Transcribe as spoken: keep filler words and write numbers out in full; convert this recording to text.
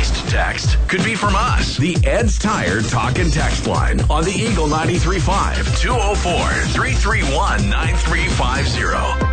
next text could be from us. The Ed's Tire Talk and Text line on the Eagle ninety-three point five, two oh four, three three one, nine three five zero.